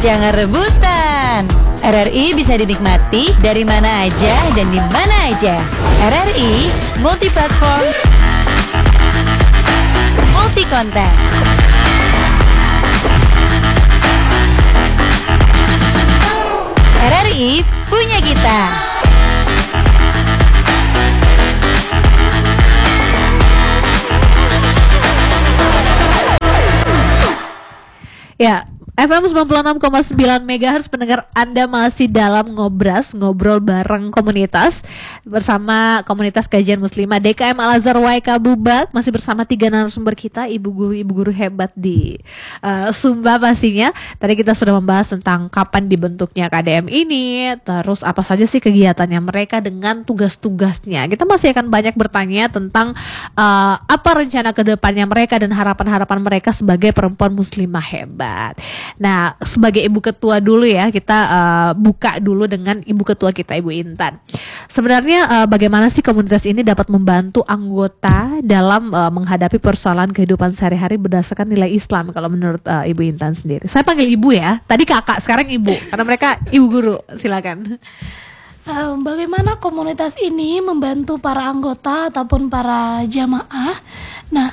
Jangan rebutan. RRI bisa dinikmati dari mana aja dan di mana aja. RRI multi platform, multi konten. RRI punya kita. Ya, FM 96,9 MHz pendengar Anda masih dalam ngobrol bareng komunitas bersama komunitas kajian muslimah DKM Al-Azhar YK Bubat. Masih bersama 3 narasumber kita, ibu guru hebat di Sumba pastinya. Tadi kita sudah membahas tentang kapan dibentuknya KDM ini, terus apa saja sih kegiatannya mereka dengan tugas-tugasnya. Kita masih akan banyak bertanya tentang apa rencana kedepannya mereka dan harapan-harapan mereka sebagai perempuan muslimah hebat. Nah, sebagai ibu ketua dulu ya, kita buka dulu dengan ibu ketua kita, Ibu Intan. Sebenarnya bagaimana sih komunitas ini dapat membantu anggota dalam menghadapi persoalan kehidupan sehari-hari berdasarkan nilai Islam kalau menurut Ibu Intan sendiri? Saya panggil ibu ya, tadi kakak, sekarang ibu, karena mereka ibu guru. Silakan. Bagaimana komunitas ini membantu para anggota ataupun para jamaah? Nah,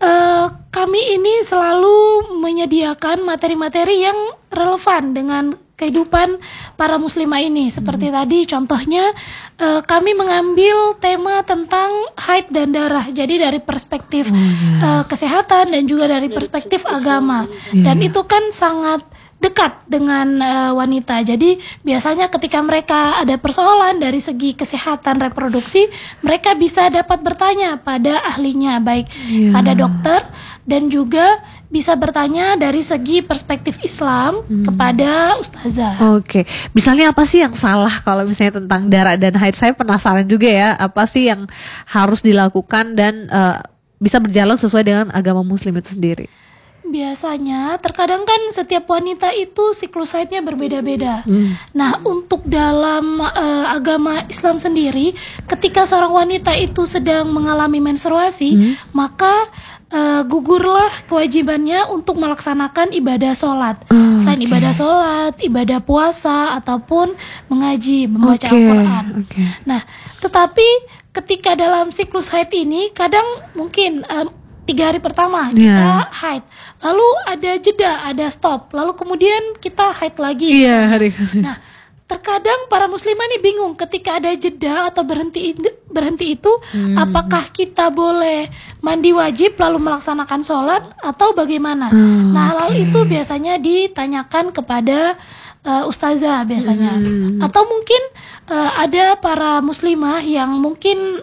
kami ini selalu menyediakan materi-materi yang relevan dengan kehidupan para muslimah ini. Seperti tadi contohnya kami mengambil tema tentang haid dan darah. Jadi dari perspektif kesehatan dan juga dari perspektif agama. Dan itu kan sangat dekat dengan wanita. Jadi biasanya ketika mereka ada persoalan dari segi kesehatan reproduksi, mereka bisa dapat bertanya pada ahlinya, baik pada dokter dan juga bisa bertanya dari segi perspektif Islam kepada ustazah. Oke. Misalnya apa sih yang salah kalau misalnya tentang darah dan haid? Saya penasaran juga ya, apa sih yang harus dilakukan dan bisa berjalan sesuai dengan agama muslim itu sendiri? Biasanya, terkadang kan setiap wanita itu siklus haidnya berbeda-beda. Nah, untuk dalam agama Islam sendiri, ketika seorang wanita itu sedang mengalami menstruasi, maka gugurlah kewajibannya untuk melaksanakan ibadah sholat. Selain ibadah sholat, ibadah puasa, ataupun mengaji, membaca Al-Quran. Nah, tetapi ketika dalam siklus haid ini, kadang mungkin 3 hari pertama kita haid, lalu ada jeda, ada stop, lalu kemudian kita haid lagi. Nah, terkadang para muslimah ini bingung ketika ada jeda atau berhenti itu, apakah kita boleh mandi wajib lalu melaksanakan sholat atau bagaimana? Nah, hal itu biasanya ditanyakan kepada ustazah biasanya, atau mungkin ada para muslimah yang mungkin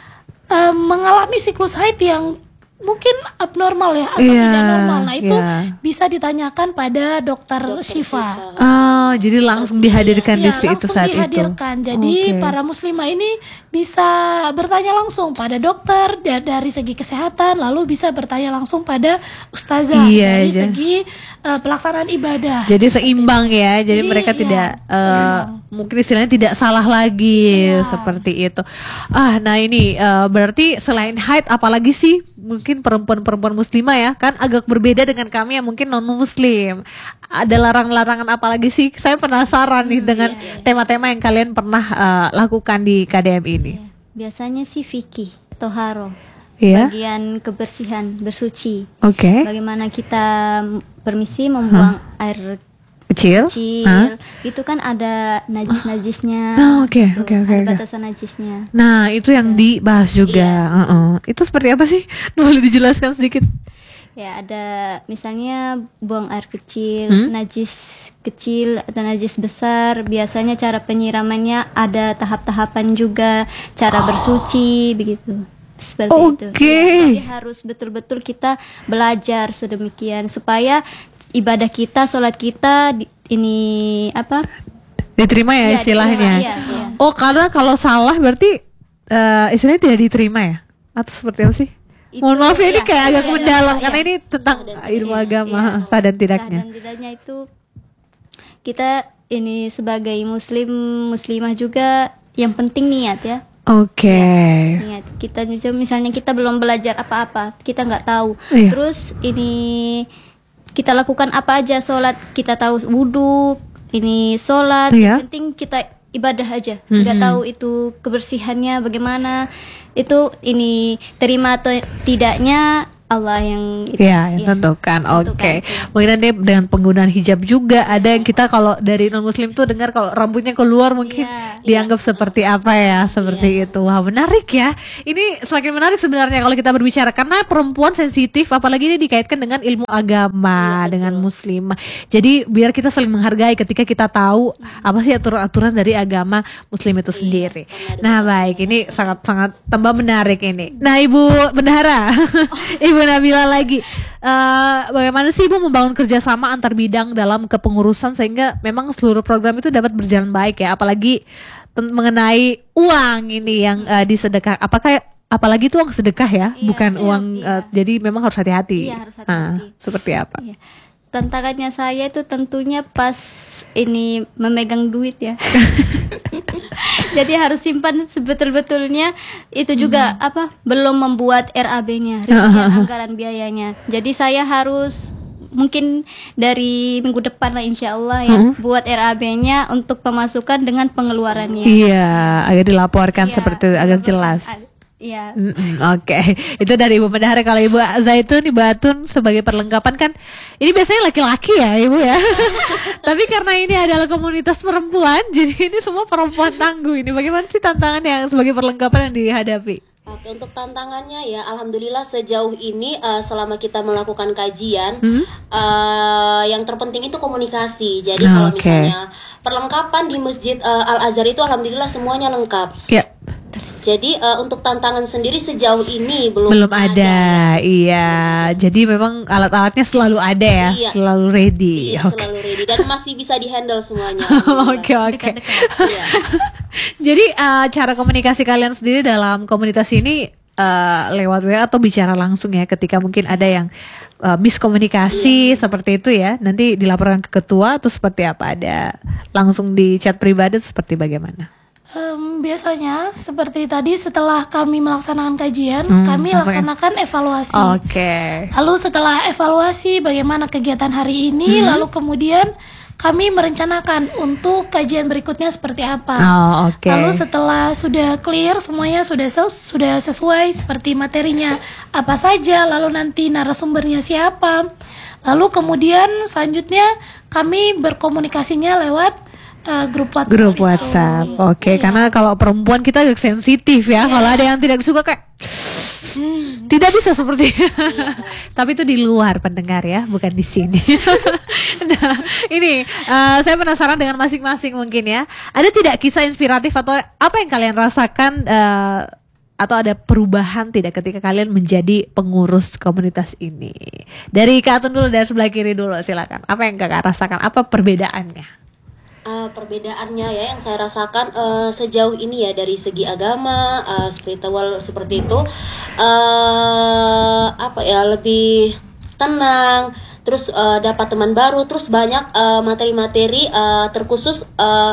mengalami siklus haid yang mungkin abnormal ya atau tidak normal. Nah, itu bisa ditanyakan pada dokter Syifa. Jadi langsung dihadirkan di situ saat itu. Jadi para muslimah ini bisa bertanya langsung pada dokter dari segi kesehatan, lalu bisa bertanya langsung pada ustazah dari segi pelaksanaan ibadah. Jadi seimbang ya. Jadi mereka tidak mungkin istilahnya tidak salah lagi seperti itu. Nah ini berarti selain haid apalagi sih mungkin perempuan-perempuan muslimah ya kan agak berbeda dengan kami yang mungkin non muslim. Ada larangan-larangan apalagi sih? Saya penasaran nih dengan tema-tema yang kalian pernah lakukan di KDM ini. Biasanya sih fikih, toharo, bagian kebersihan, bersuci. Bagaimana kita permisi membuang air kecil. Itu kan ada najis-najisnya. Ada batasan najisnya. Nah, itu yang dibahas juga. Itu seperti apa sih? Boleh dijelaskan sedikit? Ya, ada misalnya buang air kecil, najis kecil atau najis besar. Biasanya cara penyiramannya ada tahap-tahapan juga, cara bersuci begitu. Seperti itu. Jadi harus betul-betul kita belajar sedemikian supaya ibadah kita, sholat kita ini apa? Diterima ya istilahnya. Karena kalau salah berarti istilahnya tidak diterima ya? Atau seperti apa sih? Mohon maaf ya, ini kayak agak mendalam karena ini tentang ilmu agama, sah dan tidaknya. Sah dan tidaknya itu kita ini sebagai muslimah juga yang penting niat ya. Niat kita misalnya kita belum belajar apa-apa, kita nggak tahu. Terus ini kita lakukan apa aja, sholat kita tahu wudhu, ini sholat, Iya. yang penting kita ibadah aja, nggak tahu itu kebersihannya bagaimana, itu ini terima atau tidaknya Allah yang itu. Ya, yang tentukan. Oke. tentukan. Mungkin nanti dengan penggunaan hijab juga ada yang kita kalau dari non muslim tuh dengar kalau rambutnya keluar mungkin Iya, dianggap seperti apa ya, seperti itu. Wah, menarik ya. Ini semakin menarik sebenarnya kalau kita berbicara karena perempuan sensitif apalagi ini dikaitkan dengan ilmu agama, dengan muslimah. Jadi biar kita saling menghargai ketika kita tahu apa sih aturan-aturan dari agama muslim itu sendiri. Nah, baik, ini sangat-sangat tambah menarik ini. Nah, Ibu Bendahara, Ibu Nabila lagi, bagaimana sih Ibu membangun kerjasama antar bidang dalam kepengurusan sehingga memang seluruh program itu dapat berjalan baik ya, apalagi mengenai uang ini yang disedekah, apalagi itu uang sedekah ya, bukan uang, jadi memang harus hati-hati. Iya, harus hati-hati. Seperti apa? Iya. Tantangannya saya itu tentunya pas ini memegang duit ya. Jadi harus simpan sebetul-betulnya. Itu juga belum membuat RAB-nya, rincian anggaran biayanya. Jadi saya harus mungkin dari minggu depan lah insya Allah ya buat RAB-nya untuk pemasukan dengan pengeluarannya. Iya, agar dilaporkan Iya, seperti agar jelas. Iya. Oke, itu dari Ibu Bendahara. Kalau Ibu Zaitun, Ibu Atun sebagai perlengkapan kan ini biasanya laki-laki ya Ibu ya. Tapi karena ini adalah komunitas perempuan, jadi ini semua perempuan tangguh ini. Bagaimana sih tantangan yang sebagai perlengkapan yang dihadapi? Oke, untuk tantangannya ya, alhamdulillah sejauh ini selama kita melakukan kajian, yang terpenting itu komunikasi. Jadi kalau misalnya perlengkapan di Masjid Al Azhar itu alhamdulillah semuanya lengkap. Ya. Jadi untuk tantangan sendiri sejauh ini belum ada. Iya. Jadi memang alat-alatnya selalu ada ya, Iya. selalu ready. Iya, Oke. selalu ready dan masih bisa dihandle semuanya. Oke, oke. Iya. Jadi cara komunikasi kalian sendiri dalam komunitas ini lewat WA atau bicara langsung ya ketika mungkin ada yang miskomunikasi seperti itu ya, nanti dilaporkan ke ketua atau seperti apa, ada langsung di chat pribadi seperti bagaimana? Biasanya seperti tadi setelah kami melaksanakan kajian, kami laksanakan evaluasi. Oke. Lalu setelah evaluasi bagaimana kegiatan hari ini, lalu kemudian kami merencanakan untuk kajian berikutnya seperti apa. Oh, oke. Lalu setelah sudah clear semuanya sudah sesuai seperti materinya apa saja, lalu nanti narasumbernya siapa. Lalu kemudian selanjutnya kami berkomunikasinya lewat grup WhatsApp. Grup WhatsApp. Oke, karena kalau perempuan kita agak sensitif ya. Kalau ada yang tidak suka kayak tidak bisa seperti tapi itu di luar pendengar ya, bukan di sini. Nah, ini saya penasaran dengan masing-masing mungkin ya. Ada tidak kisah inspiratif atau apa yang kalian rasakan atau ada perubahan tidak ketika kalian menjadi pengurus komunitas ini? Dari Kak Atun dulu, dari sebelah kiri dulu silakan. Apa yang Kakak rasakan? Apa perbedaannya? Perbedaannya ya yang saya rasakan sejauh ini ya dari segi agama, spiritual seperti itu, lebih tenang, terus dapat teman baru, terus banyak materi-materi terkhusus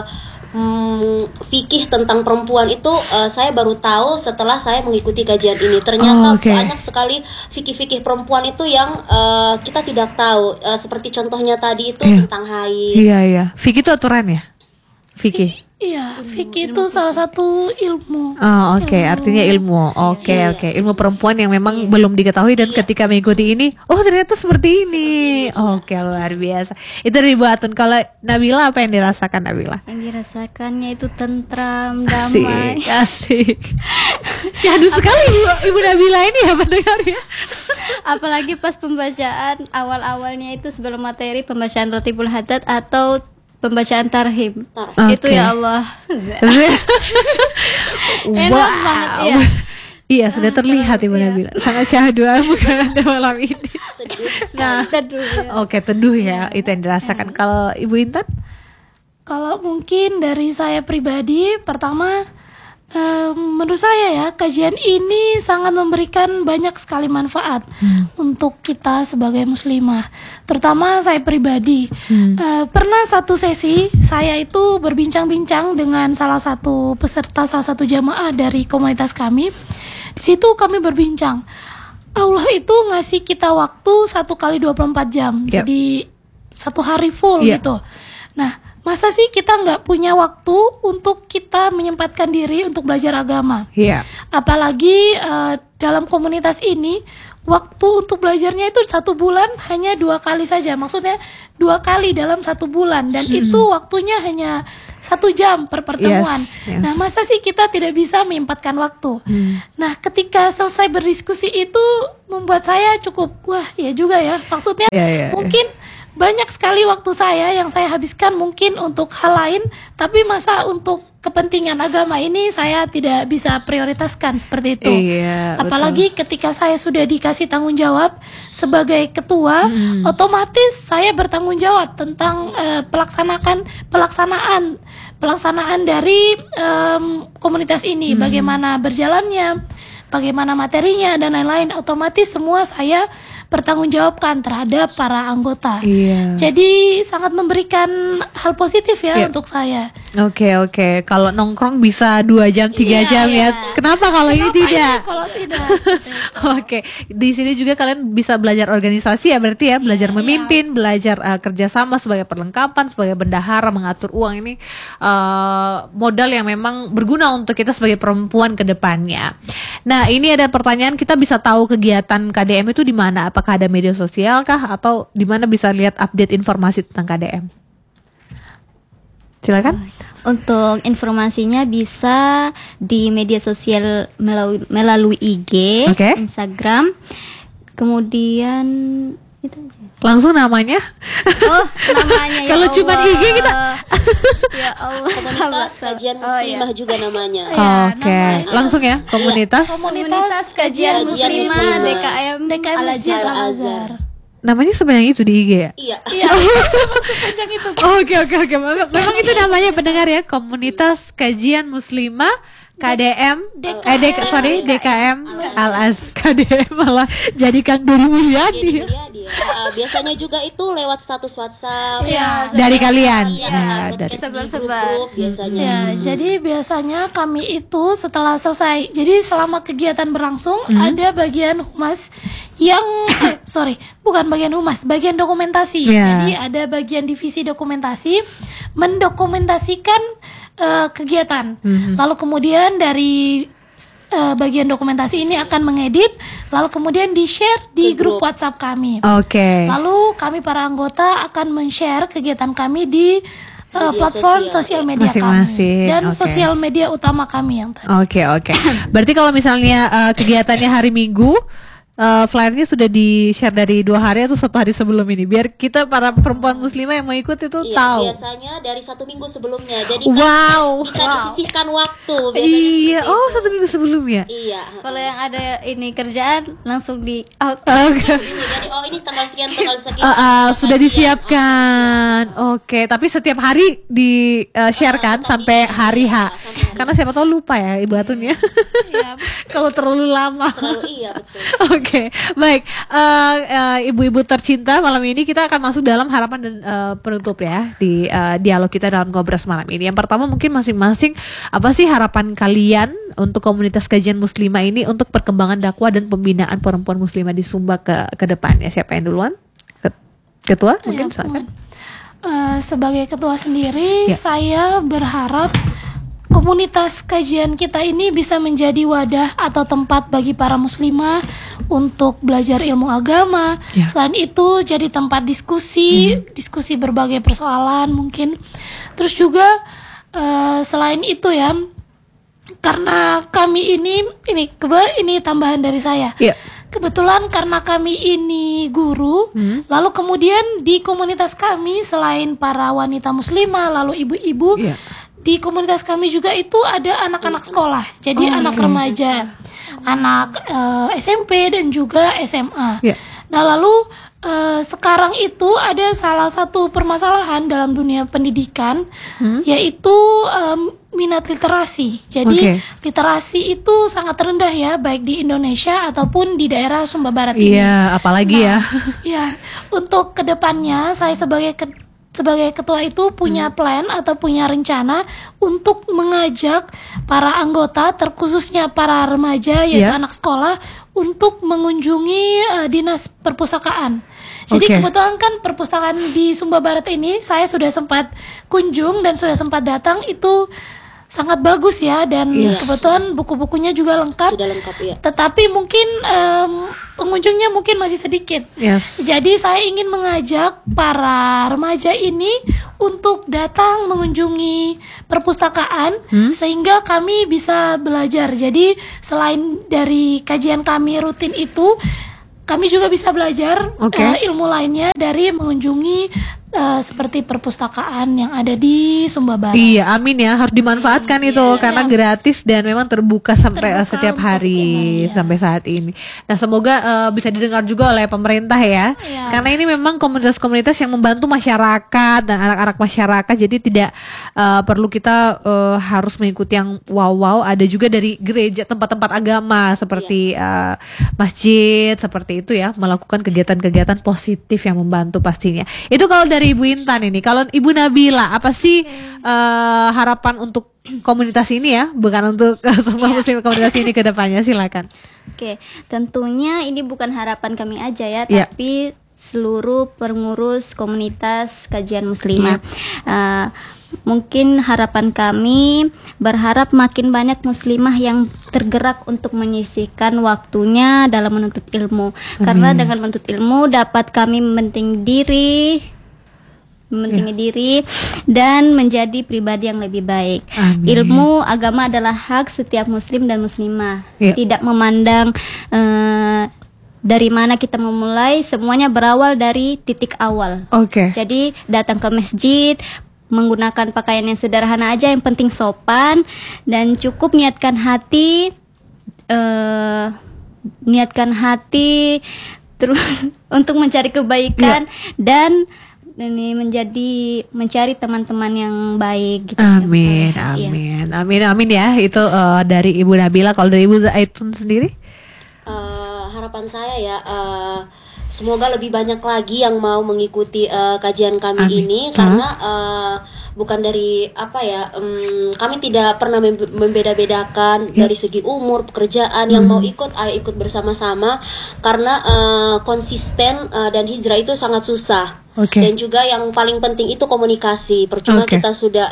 fikih tentang perempuan itu saya baru tahu setelah saya mengikuti kajian ini. Ternyata banyak sekali fikih-fikih perempuan itu yang kita tidak tahu. Seperti contohnya tadi itu tentang haid. Iya. Fikih itu aturan ya? Fikih. Iya, fikih itu salah satu ilmu. Oh, oke. Artinya ilmu. Oke. Ilmu perempuan yang memang belum diketahui dan ketika mengikuti ini, oh ternyata seperti ini. Oke, luar biasa. Itu dari Bu Atun. Kalau Nabila, apa yang dirasakan Nabila? Yang dirasakannya itu tentram, damai. Asik. Syahdu sekali Ibu Nabila ini ya pendengarnya. Apalagi pas pembacaan awal-awalnya itu sebelum materi pembacaan Rotibul Haddad atau pembacaan tarhim. Itu ya Allah. Enak banget ya. Iya, sudah terlihat Ibu Nabila. Sangat syahdu bukan Anda malam ini. Nah, oke, teduh ya. Itu yang dirasakan. Kalau Ibu Intan? Kalau mungkin dari saya pribadi, pertama menurut saya ya kajian ini sangat memberikan banyak sekali manfaat untuk kita sebagai muslimah. Terutama saya pribadi pernah satu sesi saya itu berbincang-bincang dengan salah satu peserta, salah satu jamaah dari komunitas kami. Di situ kami berbincang Allah itu ngasih kita waktu 1 kali 24 jam. Yep. Jadi 1 hari full Yep. gitu. Nah, masa sih kita nggak punya waktu untuk kita menyempatkan diri untuk belajar agama? Iya. Apalagi dalam komunitas ini waktu untuk belajarnya itu 1 bulan hanya 2 kali saja. Maksudnya 2 kali dalam 1 bulan, dan itu waktunya hanya 1 jam per pertemuan. Yes. Nah, masa sih kita tidak bisa menyempatkan waktu? Nah, ketika selesai berdiskusi itu membuat saya cukup, wah ya juga ya. Maksudnya Iya. mungkin banyak sekali waktu saya yang saya habiskan mungkin untuk hal lain, tapi masa untuk kepentingan agama ini saya tidak bisa prioritaskan seperti itu. Iya, Apalagi ketika saya sudah dikasih tanggung jawab sebagai ketua, otomatis saya bertanggung jawab tentang pelaksanaan dari komunitas ini, bagaimana berjalannya, bagaimana materinya dan lain-lain. Otomatis semua saya bertanggungjawabkan terhadap para anggota. Iya. Jadi sangat memberikan hal positif ya Iya. untuk saya. Oke. Kalau nongkrong bisa 2 jam 3 jam ya. Kenapa kalau ini tidak? Kalau tidak, Oke, di sini juga kalian bisa belajar organisasi ya, berarti ya, belajar memimpin, belajar kerjasama sebagai perlengkapan, sebagai bendahara, mengatur uang. Ini modal yang memang berguna untuk kita sebagai perempuan ke depannya. Nah, ini ada pertanyaan, kita bisa tahu kegiatan KDM itu di mana? Apakah ada media sosial kah, atau di mana bisa lihat update informasi tentang KDM? Silakan. Untuk informasinya bisa di media sosial melalui IG, Oke. Instagram, kemudian itu aja. Langsung namanya? Oh, namanya ya Kalau Allah. cuma IG kita. Ya Allah. Komunitas Kajian Muslimah juga namanya. Oke, langsung ya, komunitas. komunitas kajian Kajian muslimah Muslimah. DKM Masjid Al-Azhar. Al-Azhar. Namanya sebenarnya itu di IG ya? Iya. Iya, sepanjang itu. Oke. Memang itu namanya pendengar ya, Komunitas Kajian Muslimah KDM DKM Al-Azhar. KDM malah jadi Kang Duri Jadi Mulyadi. dia. Biasanya juga itu lewat status WhatsApp. Iya. Dari kalian. Iya, Nah, podcast dari di grup-grup biasanya. Ya, jadi biasanya kami itu setelah selesai, jadi selama kegiatan berlangsung ada bagian humas yang bukan bagian humas, bagian dokumentasi. Ya. Jadi ada bagian divisi dokumentasi mendokumentasikan kegiatan. Lalu kemudian dari bagian dokumentasi ini akan mengedit, lalu kemudian di-share di Ke grup. grup WhatsApp kami. Oke. Lalu kami para anggota akan men-share kegiatan kami di platform sosial media kami Masing-masing, dan oke. sosial media utama kami yang tadi. Oke. Berarti kalau misalnya kegiatannya hari Minggu, flyernya sudah di-share dari 2 hari atau 1 hari sebelum ini, biar kita para perempuan muslimah yang mau ikut itu Iya, tahu. biasanya dari 1 minggu sebelumnya. Jadi Wow. bisa disisihkan waktu biasanya Iya, seperti itu. 1 minggu sebelumnya. Iya. Kalau yang ada ini kerjaan langsung di out. Oke. Jadi ini tanggal sekian tanggal sekian. Sudah kajian. disiapkan. Oke, tapi setiap hari di share kan sampai hari H. sampai hari H. Karena siapa tahu lupa ya Ibu Atun ya. Iya. Kalau terlalu lama. Terlalu iya betul. Oke, baik. Ibu-ibu tercinta, malam ini kita akan masuk dalam harapan dan penutup ya di dialog kita dalam Ngobras malam ini. Yang pertama mungkin masing-masing, apa sih harapan kalian untuk komunitas kajian muslimah ini untuk perkembangan dakwah dan pembinaan perempuan muslimah di Sumba ke depannya? Siapa yang duluan? Ketua mungkin Ya, silakan. sebagai ketua sendiri, Ya. saya berharap komunitas kajian kita ini bisa menjadi wadah atau tempat bagi para muslimah untuk belajar ilmu agama. Ya. Selain itu jadi tempat diskusi berbagai persoalan mungkin. Terus juga selain itu ya, karena kami ini tambahan dari saya. Iya. Kebetulan karena kami ini guru, lalu kemudian di komunitas kami selain para wanita muslimah, lalu ibu-ibu, Iya. di komunitas kami juga itu ada anak-anak sekolah. Jadi anak remaja, anak SMP dan juga SMA. Iya. Nah, lalu sekarang itu ada salah satu permasalahan dalam dunia pendidikan, yaitu minat literasi. Jadi Oke. literasi itu sangat rendah ya, baik di Indonesia ataupun di daerah Sumba Barat ini. Iya, apalagi ya. Ya, untuk kedepannya saya sebagai sebagai ketua itu punya plan atau punya rencana untuk mengajak para anggota, terkhususnya para remaja yaitu anak sekolah, untuk mengunjungi dinas perpustakaan. Jadi kebetulan kan perpustakaan di Sumba Barat ini saya sudah sempat kunjung dan sudah sempat datang, itu sangat bagus ya, dan kebetulan buku-bukunya juga lengkap. Sudah lengkap ya. Tetapi mungkin pengunjungnya mungkin masih sedikit. Jadi saya ingin mengajak para remaja ini untuk datang mengunjungi perpustakaan sehingga kami bisa belajar. Jadi selain dari kajian kami rutin itu, kami juga bisa belajar ilmu lainnya dari mengunjungi seperti perpustakaan yang ada di Sumba Barat. Iya, amin ya, harus dimanfaatkan itu karena gratis dan memang terbuka sampai setiap hari sampai saat ini. Nah, semoga bisa didengar juga oleh pemerintah ya. Karena ini memang komunitas-komunitas yang membantu masyarakat dan anak-anak masyarakat, jadi tidak perlu kita harus mengikuti yang wow-wow, ada juga dari gereja, tempat-tempat agama seperti masjid seperti itu ya, melakukan kegiatan-kegiatan positif yang membantu pastinya. Itu kalau dari Ibu Intan ini. Kalau Ibu Nabila, apa sih harapan untuk komunitas ini ya, bukan untuk semua muslim komunitas ini ke depannya? Silakan. Oke, tentunya ini bukan harapan kami aja ya, tapi seluruh pengurus komunitas kajian muslimah. Mungkin harapan kami berharap makin banyak muslimah yang tergerak untuk menyisihkan waktunya dalam menuntut ilmu. Karena dengan menuntut ilmu dapat kami mementingkan diri dan menjadi pribadi yang lebih baik. Ilmu agama adalah hak setiap muslim dan muslimah. Tidak memandang dari mana kita memulai, semuanya berawal dari titik awal. Jadi datang ke masjid, menggunakan pakaian yang sederhana aja, yang penting sopan, dan cukup niatkan hati terus untuk mencari kebaikan dan ini mencari teman-teman yang baik gitu. Amin ya. Itu dari Ibu Nabila. Kalau dari Ibu Zaitun sendiri? Harapan saya ya, semoga lebih banyak lagi yang mau mengikuti kajian kami ini, karena bukan dari kami tidak pernah membeda-bedakan dari segi umur, pekerjaan. Yang mau ikut, ayo ikut bersama-sama, karena konsisten dan hijrah itu sangat susah. Dan juga yang paling penting itu komunikasi. Percuma kita sudah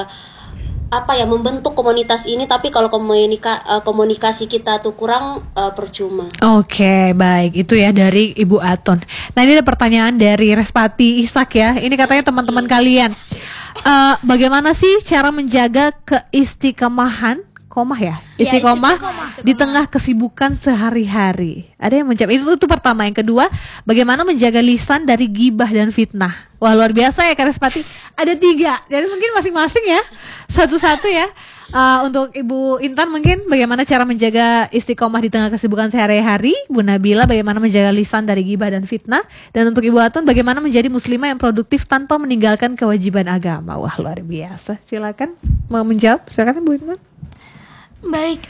membentuk komunitas ini, tapi kalau komunikasi kita tuh kurang, percuma. Baik, itu ya dari Ibu Aton. Nah, ini ada pertanyaan dari Respati Ishak ya. Ini katanya teman-teman kalian, bagaimana sih cara menjaga keistiqomahan istiqomah di tengah kesibukan sehari-hari? Ada yang menjawab itu pertama. Yang kedua, bagaimana menjaga lisan dari gibah dan fitnah? Wah, luar biasa ya Kak Respati. Ada 3, jadi mungkin masing-masing ya, satu-satu ya. Untuk Ibu Intan mungkin bagaimana cara menjaga istiqomah di tengah kesibukan sehari-hari? Bu Nabila, bagaimana menjaga lisan dari gibah dan fitnah? Dan untuk Ibu Aton, bagaimana menjadi muslimah yang produktif tanpa meninggalkan kewajiban agama? Wah, luar biasa. Silakan mau menjawab. Silakan Bu Intan. Baik,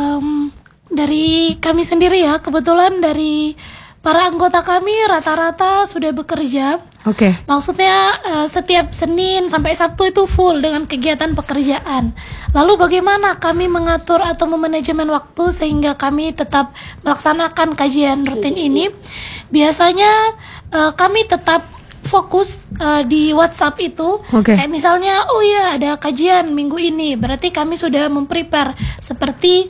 dari kami sendiri ya, kebetulan dari para anggota kami rata-rata sudah bekerja. Maksudnya setiap Senin sampai Sabtu itu full dengan kegiatan pekerjaan. Lalu bagaimana kami mengatur atau memanajemen waktu sehingga kami tetap melaksanakan kajian rutin ini? Biasanya kami tetap fokus di WhatsApp itu, kayak misalnya ada kajian minggu ini, berarti kami sudah seperti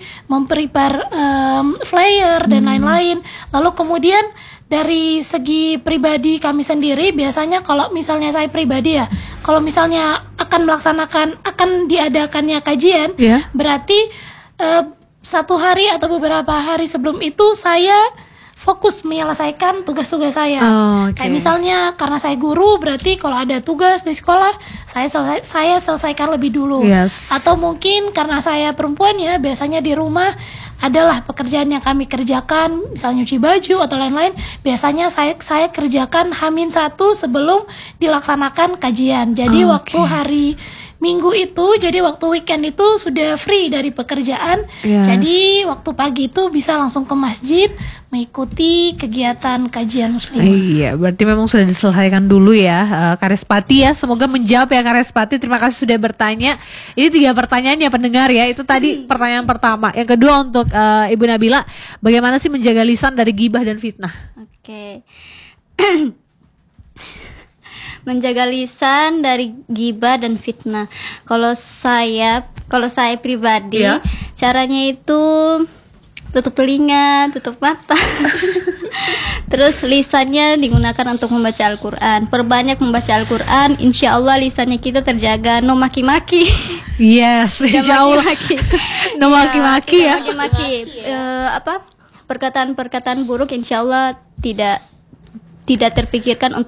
flyer dan lain-lain. Lalu kemudian dari segi pribadi kami sendiri, biasanya kalau misalnya saya pribadi ya, kalau misalnya akan diadakannya kajian, berarti 1 hari atau beberapa hari sebelum itu saya fokus menyelesaikan tugas-tugas saya. Kayak misalnya karena saya guru, berarti kalau ada tugas di sekolah saya selesaikan lebih dulu. Atau mungkin karena saya perempuan ya, biasanya di rumah adalah pekerjaan yang kami kerjakan, misalnya nyuci baju atau lain-lain, biasanya saya kerjakan H-1 sebelum dilaksanakan kajian. Jadi waktu hari Minggu itu jadi waktu weekend itu sudah free dari pekerjaan. Yes. Jadi waktu pagi itu bisa langsung ke masjid mengikuti kegiatan kajian muslimah. Iya, berarti memang sudah diselesaikan dulu ya, Karespati ya. Semoga menjawab ya Karespati. Terima kasih sudah bertanya. Ini 3 pertanyaan ya pendengar ya. Itu tadi pertanyaan pertama. Yang kedua untuk Ibu Nabila, bagaimana sih menjaga lisan dari gibah dan fitnah? Oke. Menjaga lisan dari gibah dan fitnah. Kalau saya pribadi, Iya. caranya itu tutup telinga, tutup mata. Terus lisannya digunakan untuk membaca Al-Quran. Perbanyak membaca Al-Quran, insya Allah lisannya kita terjaga. No maki-maki. Yes, insya Allah. No maki-maki ya. Maki-maki. Perkataan-perkataan buruk insya Allah tidak terpikirkan